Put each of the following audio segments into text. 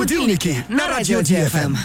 Разбудилники на радио ДФМ.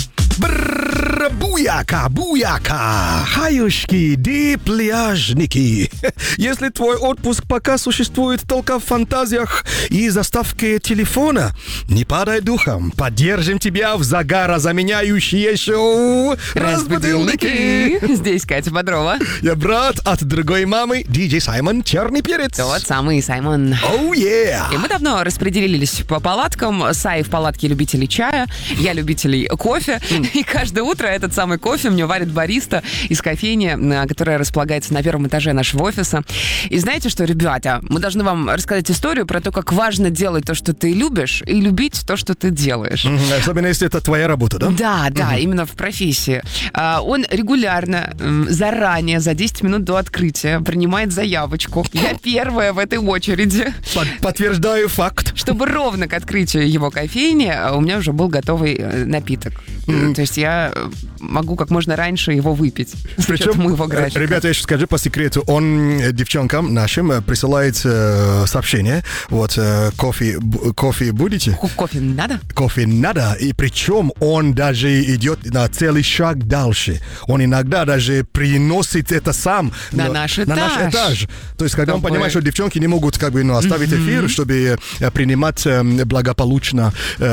Буяка, буяка, хаюшки, ди пляжники. Если твой отпуск пока существует только в фантазиях и заставке телефона, не падай духом, поддержим тебя в загорозаменяющее шоу «Разбудилники». Здесь Катя Бодрова. Я брат от другой мамы, диджей Саймон Черный Перец. Тот самый Саймон. Oh, yeah. И мы давно распределились по палаткам. Сай в палатке любителей чая, я любителей кофе. И каждое утро этот самый кофе мне варит бариста из кофейни, которая располагается на первом этаже нашего офиса. И знаете что, ребята, мы должны вам рассказать историю про то, как важно делать то, что ты любишь, и любить то, что ты делаешь. Особенно если это твоя работа, да? Да, именно в профессии. Он регулярно, заранее, за 10 минут до открытия принимает заявочку. Я первая в этой очереди. Подтверждаю факт. Чтобы ровно к открытию его кофейни у меня уже был готовый напиток. То есть я могу как можно раньше его выпить. Причем, моего графика. Ребята, я сейчас скажу по секрету, он девчонкам нашим присылает сообщение, вот, кофе будете? Кофе надо? Кофе надо, и причем он даже идет на целый шаг дальше. Он иногда даже приносит это сам на наш этаж. То есть, когда он понимает, что девчонки не могут оставить эфир, чтобы принимать благополучно,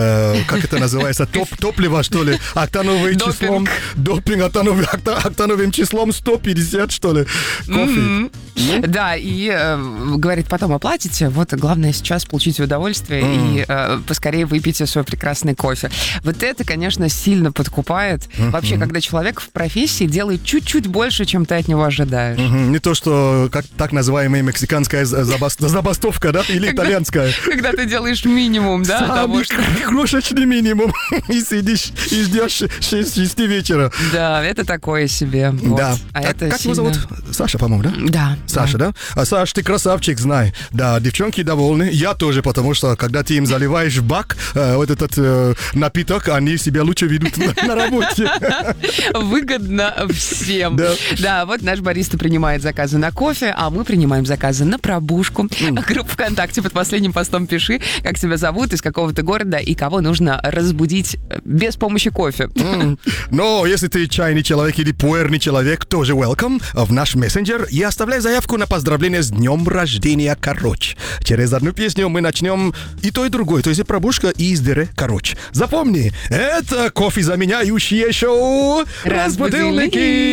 как это называется, топливо, что ли, октановым числом. Допинг октановым числом 150, что ли, кофе. Да, и говорит, потом оплатите, вот главное сейчас получите удовольствие и поскорее выпейте свой прекрасный кофе. Вот это, конечно, сильно подкупает. Вообще, когда человек в профессии делает чуть-чуть больше, чем ты от него ожидаешь. Не то, что как так называемая мексиканская забастовка, да, или итальянская. Когда ты делаешь минимум, да? Самый крошечный минимум. И сидишь и ждешь 6 вечера. Да, это такое себе. Вот. Да. А это как его сильно... зовут? Саша, по-моему, да? Да. Саша, да? А Саш, ты красавчик, знай. Да, девчонки довольны. Я тоже, потому что, когда ты им заливаешь в бак вот этот напиток, они себя лучше ведут на работе. Выгодно всем. Да. Да, вот наш бариста принимает заказы на кофе, а мы принимаем заказы на пробужку. Группа ВКонтакте под последним постом пиши, как тебя зовут, из какого ты города и кого нужно разбудить без помощи кофе. Но если ты чайный человек или пуэрный человек, тоже welcome в наш мессенджер и оставляй заявку на поздравление с днем рождения, короче. Через одну песню мы начнем и то, и другое, то есть и пробужка, и издере, короче. Запомни, это кофе заменяющее шоу «Разбудилники».